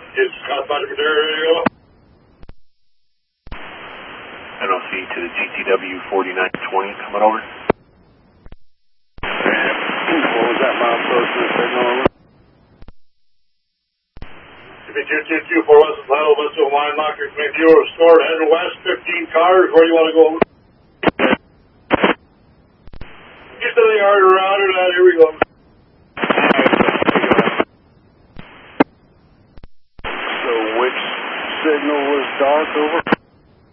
It's Scott Butler there. NOC to the GTW 4920 coming over. What was that milestone signal? CB222 for West Title, West Line Locker, make you restored, heading west, 15 cars, where do you want to go? Get to the yard around it, here we go. So which signal was dark over?